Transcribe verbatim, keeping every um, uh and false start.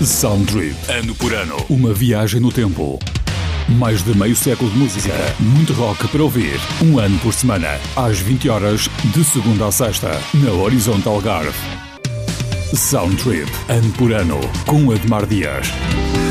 Sound Trip. Ano por ano. Uma viagem no tempo. Mais de meio século de música. Muito rock para ouvir. Um ano por semana. Às vinte horas, de segunda a sexta. Na Horizonte Algarve. Sound Trip. Ano por ano. Com Admar Dias.